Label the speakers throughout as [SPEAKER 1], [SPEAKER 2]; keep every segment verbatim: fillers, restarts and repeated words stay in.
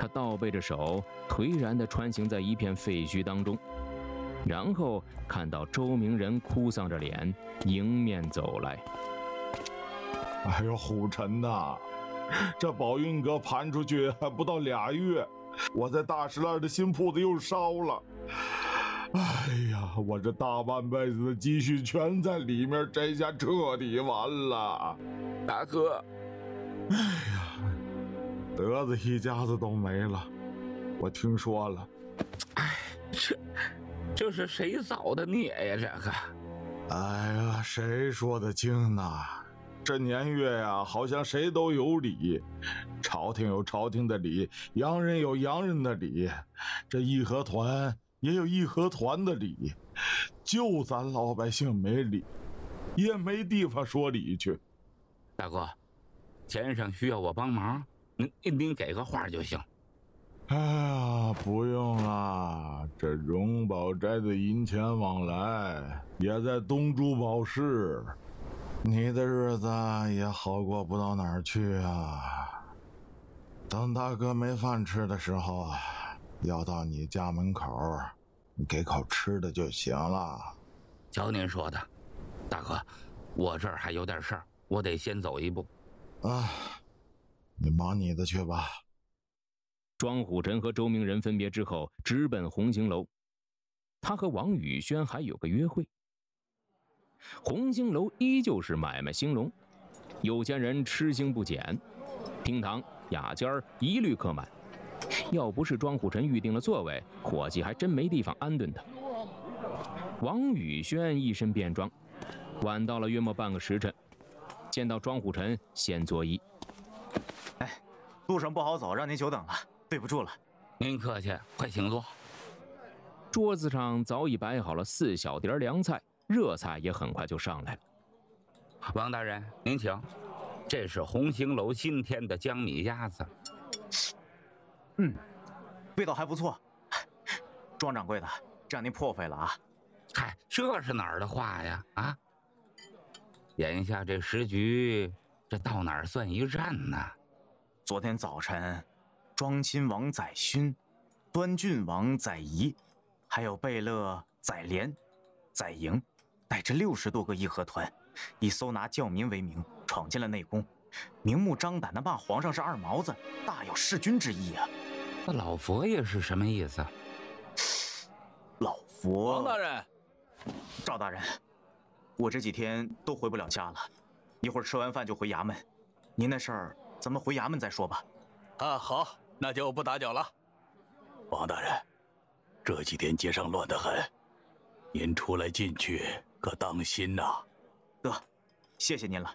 [SPEAKER 1] 他倒背着手，颓然地穿行在一片废墟当中，然后看到周明仁哭丧着脸迎面走来。
[SPEAKER 2] 哎呦，虎臣呐，这宝运阁盘出去还不到俩月，我在大石栏的新铺子又烧了。哎呀，我这大半辈子的积蓄全在里面，这下彻底完了。
[SPEAKER 3] 大哥，
[SPEAKER 2] 哎呀，德子一家子都没了，我听说了。
[SPEAKER 3] 哎，这这是谁造的孽呀？这个，
[SPEAKER 2] 哎呀，谁说得清呢？这年月呀，好像谁都有理，朝廷有朝廷的理，洋人有洋人的理，这义和团也有义和团的理，就咱老百姓没理，也没地方说理去。
[SPEAKER 3] 大哥，钱上需要我帮忙，您您给个话就行。
[SPEAKER 2] 哎呀，不用了，这荣宝斋的银钱往来也在东珠宝市，你的日子也好过不到哪儿去啊。等大哥没饭吃的时候，要到你家门口，你给口吃的就行了。
[SPEAKER 3] 瞧您说的，大哥，我这儿还有点事儿，我得先走一步。
[SPEAKER 2] 啊，你忙你的去吧。
[SPEAKER 1] 庄虎臣和周明仁分别之后，直奔红星楼。他和王宇轩还有个约会。红星楼依旧是买卖兴隆，有钱人吃星不减，厅堂雅间一律客满。要不是庄虎臣预定了座位，伙计还真没地方安顿他。王宇轩一身便装，晚到了约莫半个时辰，见到庄虎臣先作揖。
[SPEAKER 4] 哎，路上不好走，让您久等了，对不住了。
[SPEAKER 3] 您客气，快请坐。
[SPEAKER 1] 桌子上早已摆好了四小碟凉菜，热菜也很快就上来了。
[SPEAKER 3] 王大人，您请，这是红星楼新添的江米鸭子。
[SPEAKER 4] 嗯，味道还不错。庄掌柜的，这让您破费了啊！
[SPEAKER 3] 嗨，这是哪儿的话呀？啊，眼下这时局，这到哪儿算一站呢？
[SPEAKER 4] 昨天早晨，庄亲王载勋、端郡王载仪，还有贝勒载莲、载营，带着六十多个义和团，以搜拿教民为名，闯进了内宫，明目张胆地骂皇上是二毛子，大有弑君之意啊！
[SPEAKER 3] 那老佛爷是什么意思？
[SPEAKER 4] 老佛，
[SPEAKER 5] 王大人，
[SPEAKER 4] 赵大人，我这几天都回不了家了，一会儿吃完饭就回衙门。您那事儿，咱们回衙门再说吧。
[SPEAKER 5] 啊，好，那就不打搅了。王大人，这几天街上乱得很，您出来进去可当心呐。
[SPEAKER 4] 得，谢谢您了。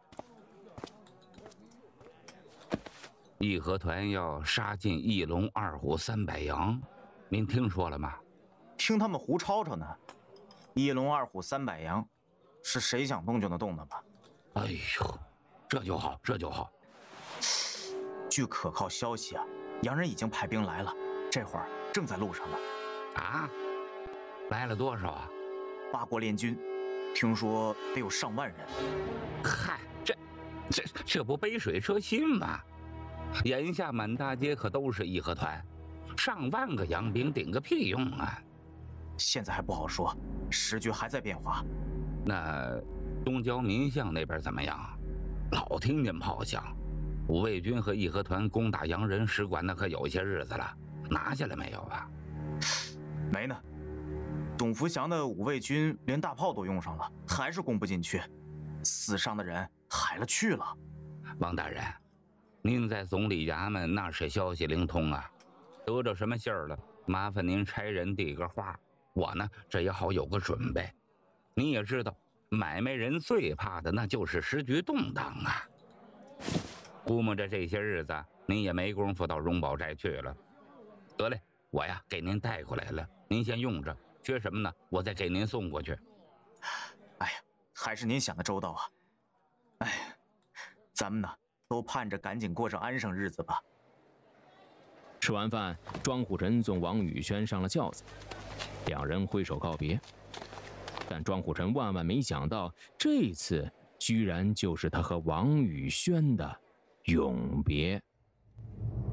[SPEAKER 3] 义和团要杀进一龙二虎三百羊，您听说了吗？
[SPEAKER 4] 听他们胡吵吵呢。一龙二虎三百羊，是谁想动就能动的吗？
[SPEAKER 3] 哎呦，这就好，这就好。
[SPEAKER 4] 据可靠消息啊，洋人已经派兵来了，这会儿正在路上呢。
[SPEAKER 3] 啊？来了多少啊？
[SPEAKER 4] 八国联军，听说得有上万人。
[SPEAKER 3] 嗨，这这这不杯水车薪吗？眼下满大街可都是义和团，上万个洋兵顶个屁用啊！
[SPEAKER 4] 现在还不好说，时局还在变化。
[SPEAKER 3] 那东郊民巷那边怎么样？老听见炮响，五卫军和义和团攻打洋人使馆，那可有些日子了，拿下来没有啊？
[SPEAKER 4] 没呢。董福祥的五卫军连大炮都用上了，还是攻不进去，死伤的人海了去了。
[SPEAKER 3] 王大人，您在总理衙门那是消息灵通啊，得着什么信儿了，麻烦您差人递个话，我呢这也好有个准备。你也知道，买卖人最怕的那就是时局动荡啊。估摸着这些日子您也没工夫到荣宝斋去了。得嘞，我呀给您带过来了，您先用着，缺什么呢我再给您送过去。
[SPEAKER 4] 哎呀，还是您想的周到啊。哎，咱们呢都盼着赶紧过上安生日子吧。
[SPEAKER 1] 吃完饭，庄虎臣送王宇轩上了轿子，两人挥手告别。但庄虎臣万万没想到，这次居然就是他和王宇轩的永别。